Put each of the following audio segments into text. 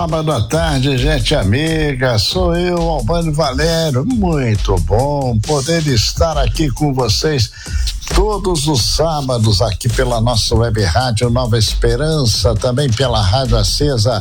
sábado à tarde, gente amiga, sou eu, Albânio Valério. Muito bom poder estar aqui com vocês todos os sábados aqui pela nossa web rádio Nova Esperança, também pela Rádio Acesa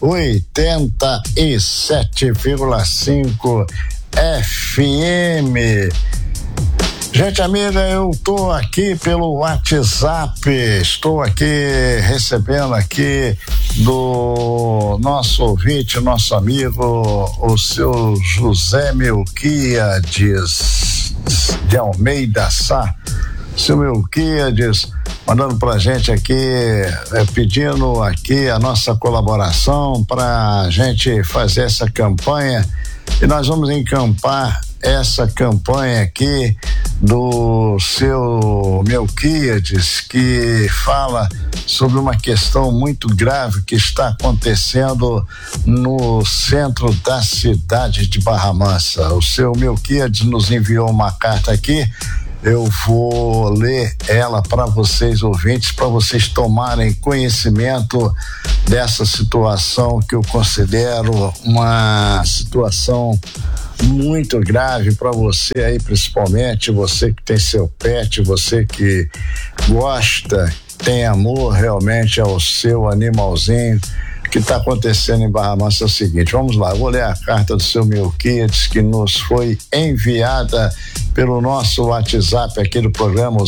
87,5 FM. Gente amiga, eu tô aqui pelo WhatsApp, estou aqui recebendo aqui do nosso ouvinte, nosso amigo, o seu José Melquiades de Almeida Sá. Seu Melquiades mandando pra gente aqui, pedindo aqui a nossa colaboração pra gente fazer essa campanha, e nós vamos encampar essa campanha aqui do seu Melquiades, que fala sobre uma questão muito grave que está acontecendo no centro da cidade de Barra Mansa. O seu Melquiades nos enviou uma carta aqui. Eu vou ler ela para vocês, ouvintes, para vocês tomarem conhecimento dessa situação que eu considero uma situação muito grave para você aí, principalmente você que tem seu pet, você que gosta, tem amor realmente ao seu animalzinho. O que está acontecendo em Barra Mansa é o seguinte, vamos lá, vou ler a carta do seu Melquiades que nos foi enviada pelo nosso WhatsApp aqui do programa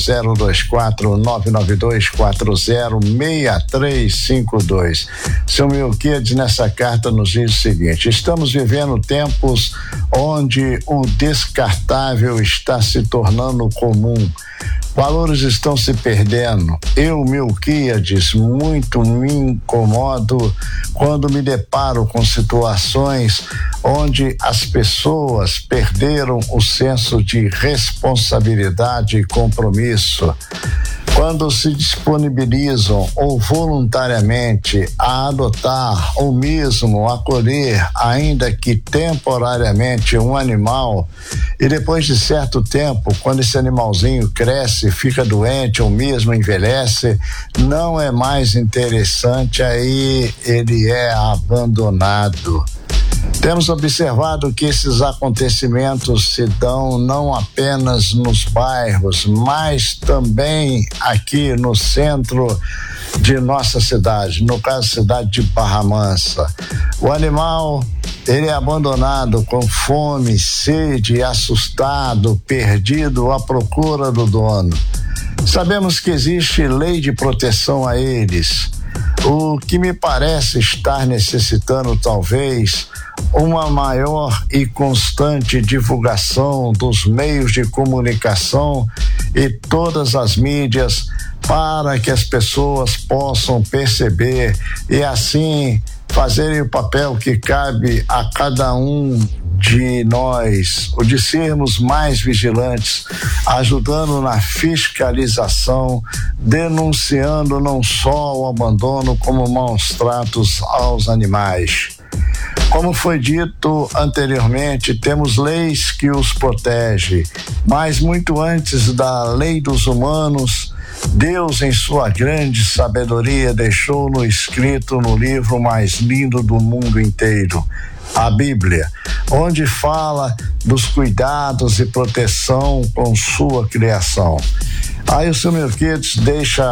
024-992406352. Seu Melquiades, nessa carta nos diz o seguinte: estamos vivendo tempos onde o descartável está se tornando comum. Valores estão se perdendo. Eu, Melquiades, muito me incomodo quando me deparo com situações onde as pessoas perderam o senso de responsabilidade e compromisso. Quando se disponibilizam ou voluntariamente a adotar ou mesmo acolher, ainda que temporariamente, um animal, e depois de certo tempo, quando esse animalzinho cresce, fica doente ou mesmo envelhece, não é mais interessante, aí ele é abandonado. Temos observado que esses acontecimentos se dão não apenas nos bairros, mas também aqui no centro de nossa cidade, no caso, cidade de Barra Mansa. O animal, ele é abandonado com fome, sede, assustado, perdido à procura do dono. Sabemos que existe lei de proteção a eles. O que me parece estar necessitando, talvez, uma maior e constante divulgação dos meios de comunicação e todas as mídias para que as pessoas possam perceber e assim fazerem o papel que cabe a cada um de nós, o de sermos mais vigilantes, ajudando na fiscalização, denunciando não só o abandono, como maus tratos aos animais. Como foi dito anteriormente, temos leis que os protegem, mas muito antes da lei dos humanos, Deus, em sua grande sabedoria, deixou-no escrito no livro mais lindo do mundo inteiro, a Bíblia, onde fala dos cuidados e proteção com sua criação. Aí o seu Melquiades deixa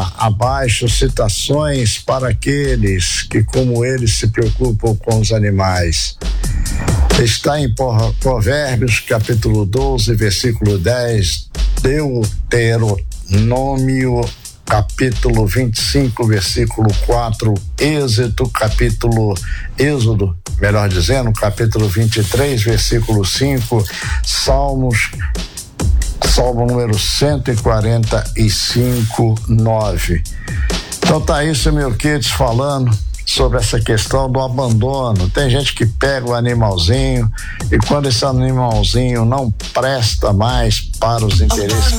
abaixo citações para aqueles que, como ele, se preocupam com os animais. Está em Provérbios, capítulo 12, versículo 10, Deuteronômio, capítulo 25, versículo 4, Êxodo, melhor dizendo, capítulo 23, versículo 5, Salmo número 145, 9. Então tá aí, seu Melquiades, falando sobre essa questão do abandono. Tem gente que pega o animalzinho e quando esse animalzinho não presta mais para os interesses.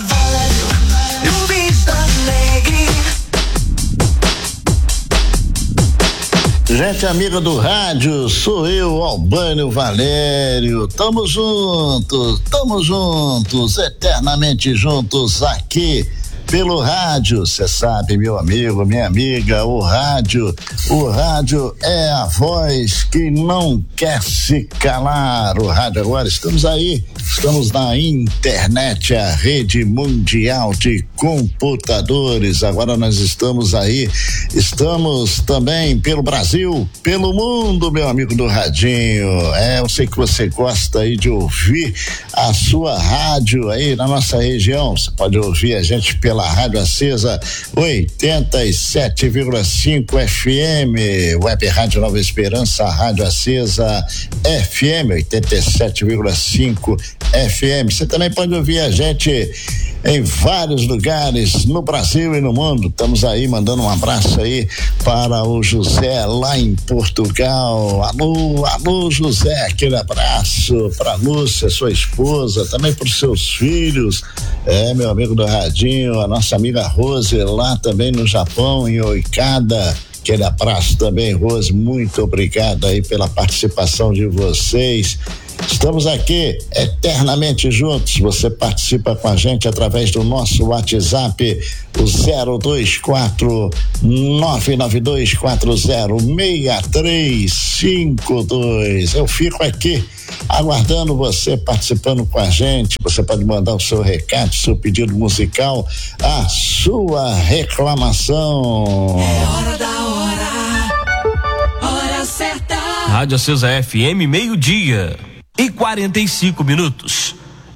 Gente amiga do rádio, sou eu, Albânio Valério. Tamo juntos, eternamente juntos aqui pelo rádio. Você sabe, meu amigo, minha amiga, o rádio é a voz que não quer se calar. O rádio agora, estamos na internet, a rede mundial de computadores. Agora nós estamos também pelo Brasil, pelo mundo, meu amigo do radinho. Eu sei que você gosta aí de ouvir a sua rádio aí na nossa região. Você pode ouvir a gente pela Rádio Acesa 87,5 FM, Web Rádio Nova Esperança, Rádio Acesa FM 87,5 FM. Você também pode ouvir a gente em vários lugares no Brasil e no mundo. Estamos aí mandando um abraço aí para o José lá em Portugal. Alô José, aquele abraço para Lúcia, sua esposa, também para os seus filhos, meu amigo do radinho, a nossa amiga Rose lá também no Japão, em Oikada. Aquele abraço também, Rose, muito obrigado aí pela participação de vocês. Estamos aqui eternamente juntos. Você participa com a gente através do nosso WhatsApp, o 024-992406352. Eu fico aqui aguardando você participando com a gente. Você pode mandar o seu recado, seu pedido musical, a sua reclamação. É hora da hora certa. Rádio Acesa FM, 12:45.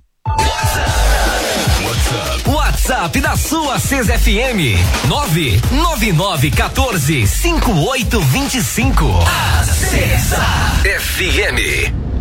WhatsApp da sua Acesa FM 999145825. Acesa FM.